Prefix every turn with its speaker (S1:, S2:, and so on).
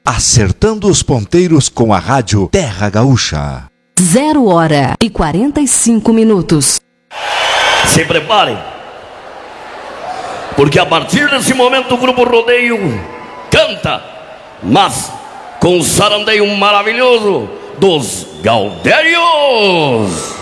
S1: acertando os ponteiros com a rádio Terra Gaúcha.
S2: 0h45.
S3: Se preparem, porque a partir desse momento o Grupo Rodeio canta, mas com o sarandeio maravilhoso dos Gaudérios.